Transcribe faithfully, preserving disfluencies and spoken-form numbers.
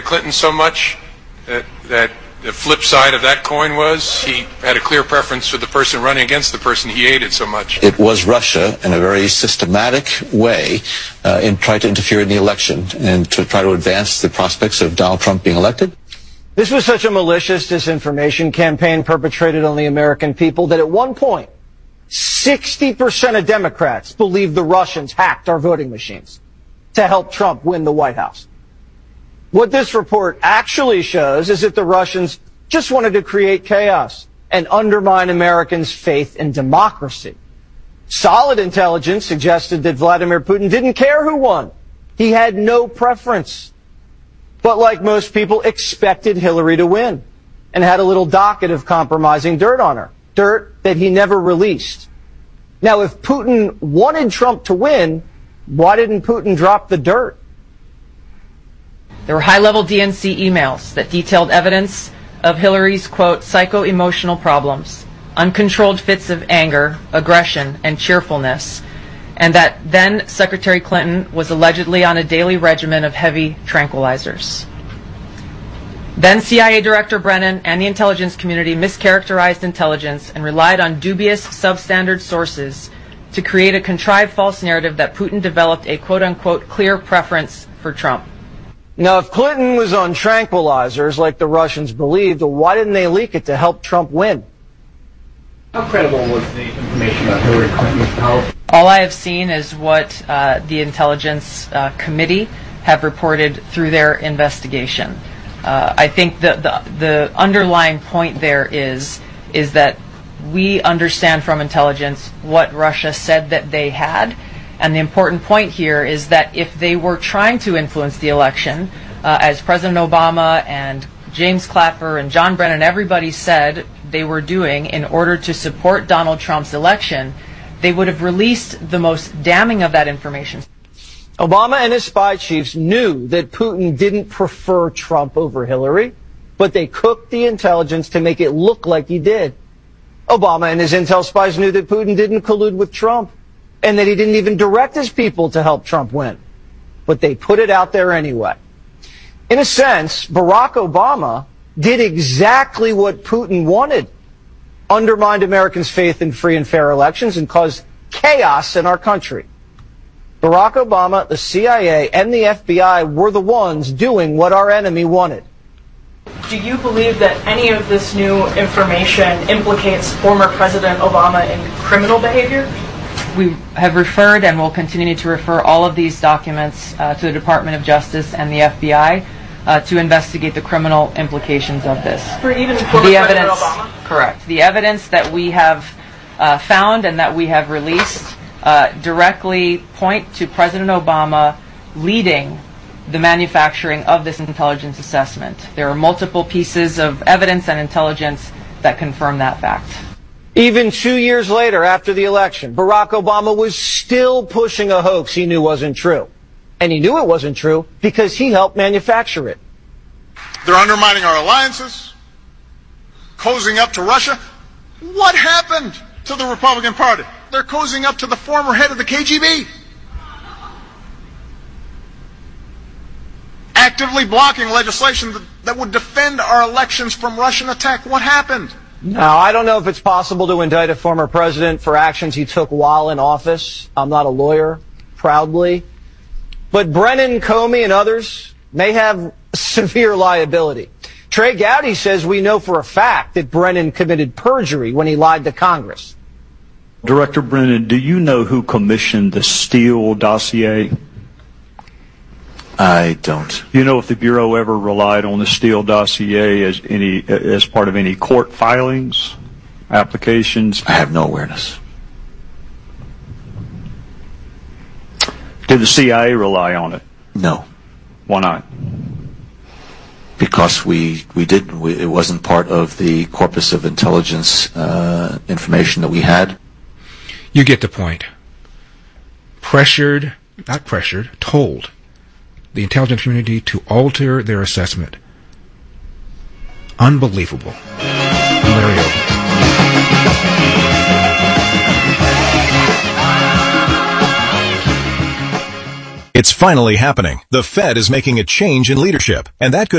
Clinton so much that, that the flip side of that coin was he had a clear preference for the person running against the person he hated so much? It was Russia in a very systematic way uh, in trying to interfere in the election and to try to advance the prospects of Donald Trump being elected. This was such a malicious disinformation campaign perpetrated on the American people that at one point, sixty percent of Democrats believed the Russians hacked our voting machines to help Trump win the White House. What this report actually shows is that the Russians just wanted to create chaos and undermine Americans' faith in democracy. Solid intelligence suggested that Vladimir Putin didn't care who won. He had no preference. But like most people, expected Hillary to win and had a little docket of compromising dirt on her, dirt that he never released. Now, if Putin wanted Trump to win, why didn't Putin drop the dirt? There were high-level D N C emails that detailed evidence of Hillary's, quote, psycho-emotional problems, uncontrolled fits of anger, aggression, and cheerfulness, and that then Secretary Clinton was allegedly on a daily regimen of heavy tranquilizers. Then C I A Director Brennan and the intelligence community mischaracterized intelligence and relied on dubious substandard sources to create a contrived false narrative that Putin developed a quote-unquote clear preference for Trump. Now, if Clinton was on tranquilizers like the Russians believed, why didn't they leak it to help Trump win? How credible was the information about Hillary Clinton's health? All I have seen is what uh, the Intelligence uh, Committee have reported through their investigation. Uh, I think the, the the underlying point there is is that we understand from intelligence what Russia said that they had. And the important point here is that if they were trying to influence the election, uh, as President Obama and James Clapper and John Brennan, everybody said they were doing in order to support Donald Trump's election, they would have released the most damning of that information. Obama and his spy chiefs knew that Putin didn't prefer Trump over Hillary, but they cooked the intelligence to make it look like he did. Obama and his intel spies knew that Putin didn't collude with Trump, and that he didn't even direct his people to help Trump win. But they put it out there anyway. In a sense, Barack Obama did exactly what Putin wanted. Undermined Americans' faith in free and fair elections and caused chaos in our country. Barack Obama, the C I A, and the F B I were the ones doing what our enemy wanted. Do you believe that any of this new information implicates former President Obama in criminal behavior? We have referred and will continue to refer all of these documents uh, to the Department of Justice and the F B I uh, to investigate the criminal implications of this. For even former the President evidence, Obama? Correct. The evidence that we have uh, found and that we have released uh, directly point to President Obama leading the manufacturing of this intelligence assessment. There are multiple pieces of evidence and intelligence that confirm that fact. Even two years later, after the election, Barack Obama was still pushing a hoax he knew wasn't true. And he knew it wasn't true because he helped manufacture it. They're undermining our alliances, cozying up to Russia. What happened to the Republican Party? They're cozying up to the former head of the K G B. Actively blocking legislation that, that would defend our elections from Russian attack. What happened? Now, I don't know if it's possible to indict a former president for actions he took while in office. I'm not a lawyer, proudly. But Brennan, Comey, and others may have severe liability. Trey Gowdy says we know for a fact that Brennan committed perjury when he lied to Congress. Director Brennan, do you know who commissioned the Steele dossier? I don't. Do you know if the Bureau ever relied on the Steele dossier as any as part of any court filings, applications? I have no awareness. Did the C I A rely on it? No. Why not? Because we we did. We, it wasn't part of the corpus of intelligence uh, information that we had. You get the point. Pressured, not pressured, told the intelligence community to alter their assessment. Unbelievable. Larry Over. It's finally happening. The Fed is making a change in leadership, and that could